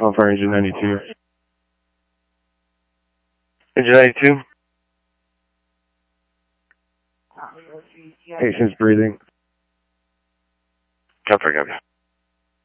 How far engine 92? Engine 92? Patient's breathing. Copy, copy.